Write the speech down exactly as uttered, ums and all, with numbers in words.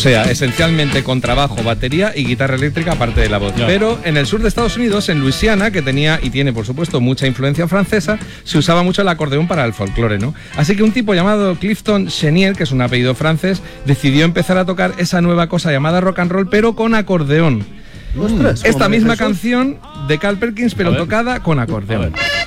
sea, esencialmente con trabajo, batería y guitarra eléctrica aparte de la voz. Ya. Pero en el sur de Estados Unidos, en Luisiana, que tenía y tiene por supuesto mucha influencia francesa, se usaba mucho el acordeón para el folclore, ¿no? Así que un tipo llamado Clifton Chenier, que es un apellido francés, decidió empezar a tocar esa nueva cosa llamada rock and roll, pero con acordeón. Ostras, Esta hombre, misma Jesús. canción de Carl Perkins, pero A ver. tocada con A acordeón. ver.